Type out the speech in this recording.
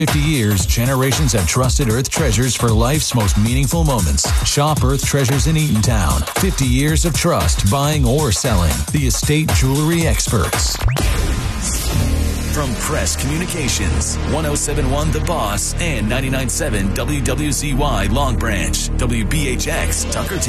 50 years, generations have trusted Earth Treasures for life's most meaningful moments. Shop Earth Treasures in Eatontown. 50 years of trust, buying or selling. The estate jewelry experts. From Press Communications, 1071 The Boss and 99.7 WWZY Long Branch, WBHX Tuckerton.